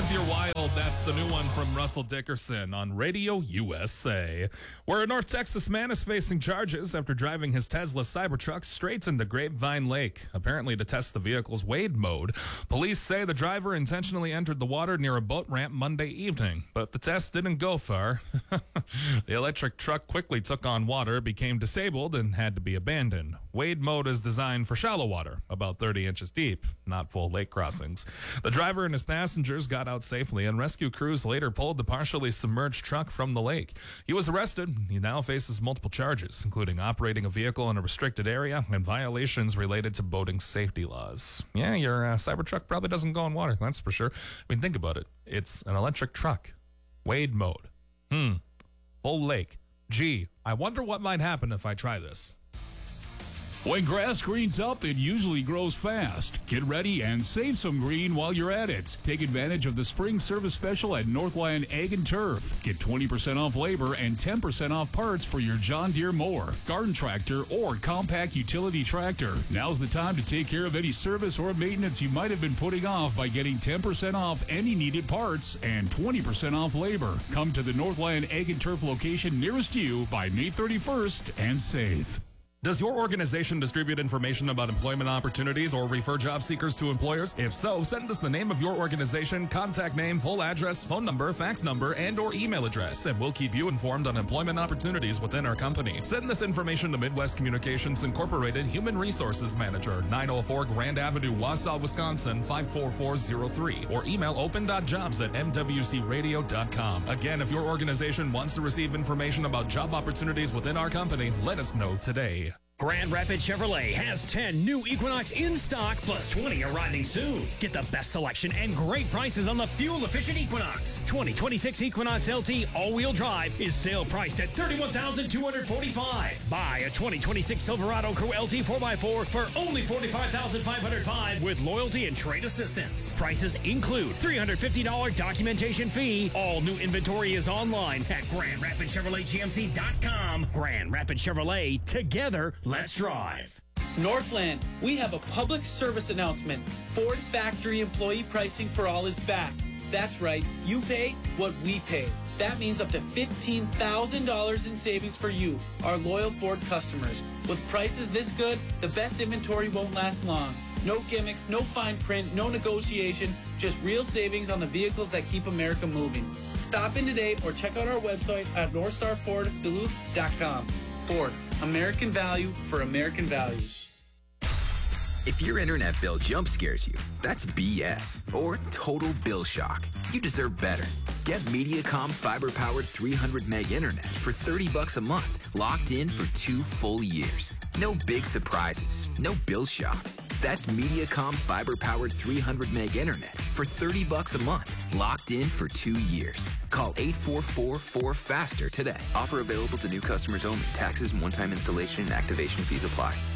Worth Your While, that's the new one from Russell Dickerson on Radio USA. Where a North Texas man is facing charges after driving his Tesla Cybertruck straight into Grapevine Lake, apparently to test the vehicle's wade mode. Police say the driver intentionally entered the water near a boat ramp Monday evening, but the test didn't go far. The electric truck quickly took on water, became disabled, and had to be abandoned. Wade mode is designed for shallow water, about 30 inches deep, not full lake crossings. The driver and his passengers got out safely, and rescue crews later pulled the partially submerged truck from the lake. He was arrested. He now faces multiple charges, including operating a vehicle in a restricted area and violations related to boating safety laws. Yeah, your Cybertruck probably doesn't go in water, that's for sure. I mean, think about it. It's an electric truck. Wade mode. Full lake. Gee, I wonder what might happen if I try this. When grass greens up, it usually grows fast. Get ready and save some green while you're at it. Take advantage of the spring service special at Northland Ag and Turf. Get 20% off labor and 10% off parts for your John Deere mower, garden tractor, or compact utility tractor. Now's the time to take care of any service or maintenance you might have been putting off by getting 10% off any needed parts and 20% off labor. Come to the Northland Ag and Turf location nearest you by May 31st and save. Does your organization distribute information about employment opportunities or refer job seekers to employers? If so, send us the name of your organization, contact name, full address, phone number, fax number, and or email address, and we'll keep you informed on employment opportunities within our company. Send this information to Midwest Communications Incorporated Human Resources Manager, 904 Grand Avenue, Wausau, Wisconsin, 54403, or email open.jobs@mwcradio.com. Again, if your organization wants to receive information about job opportunities within our company, let us know today. Grand Rapids Chevrolet has 10 new Equinox in stock, plus 20 arriving soon. Get the best selection and great prices on the fuel-efficient Equinox. 2026 Equinox LT all-wheel drive is sale priced at $31,245. Buy a 2026 Silverado Crew LT 4x4 for only $45,505 with loyalty and trade assistance. Prices include $350 documentation fee. All new inventory is online at GrandRapidsChevroletGMC.com. Grand Rapids Chevrolet, together, let's drive. Northland, we have a public service announcement. Ford factory employee pricing for all is back. That's right, you pay what we pay. That means up to $15,000 in savings for you, our loyal Ford customers. With prices this good, the best inventory won't last long. No gimmicks, no fine print, no negotiation, just real savings on the vehicles that keep America moving. Stop in today or check out our website at NorthstarFordDuluth.com. Ford, American value for American values. If your internet bill jump scares you, that's BS or total bill shock. You deserve better. Get Mediacom fiber-powered 300 meg internet for $30 a month, locked in for 2 full years. No big surprises, no bill shock. That's Mediacom fiber-powered 300 meg internet for $30 a month, locked in for 2 years. Call 844-4FASTER today. Offer available to new customers only. Taxes and one-time installation and activation fees apply.